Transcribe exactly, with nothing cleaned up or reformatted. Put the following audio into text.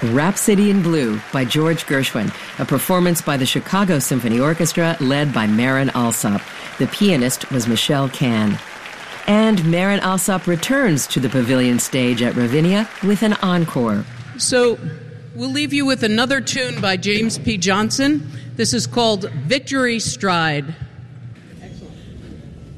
Rhapsody in Blue by George Gershwin, a performance by the Chicago Symphony Orchestra led by Marin Alsop. The pianist was Michelle Kahn. And Marin Alsop returns to the Pavilion stage at Ravinia with an encore. So we'll leave you with another tune by James P. Johnson. This is called Victory Stride.